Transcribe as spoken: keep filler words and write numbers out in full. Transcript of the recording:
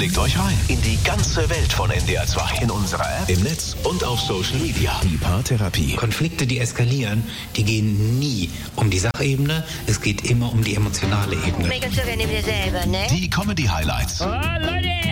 Klickt euch rein in die ganze Welt von N D R zwei. In unserer App, im Netz und auf Social Media. Die Paartherapie. Konflikte, die eskalieren, die gehen nie um die Sachebene. Es geht immer um die emotionale Ebene. Regelst du gerne wieder selber, ne? Die Comedy-Highlights. Oh, Leute,